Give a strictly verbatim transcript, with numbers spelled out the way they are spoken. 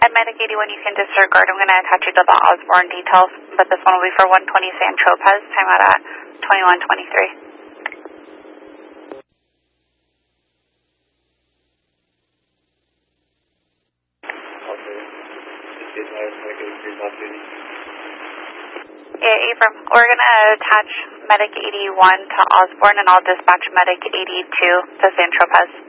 And Medic eighty-one, you can disregard. I'm going to attach you to the Osborne details, but this one will be for one twenty San Tropez, time out at twenty-one twenty-three. Yeah, Abram, we're going to attach Medic eighty-one to Osborne, and I'll dispatch Medic eighty-two to San Tropez.